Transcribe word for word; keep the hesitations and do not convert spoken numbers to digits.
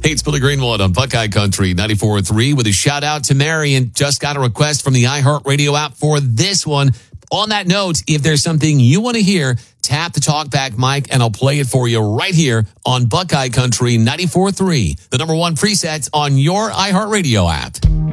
Hey, it's Billy Greenwood on Buckeye Country ninety-four point three with a shout out to Marion. Just got a request from the iHeartRadio app for this one. On that note, if there's something you want to hear, tap the talkback mic and I'll play it for you right here on Buckeye Country ninety-four point three, the number one preset on your iHeartRadio app.